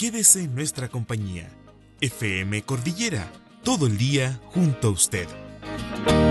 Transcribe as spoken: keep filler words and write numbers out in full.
quédese en nuestra compañía. F M Cordillera, todo el día junto a usted.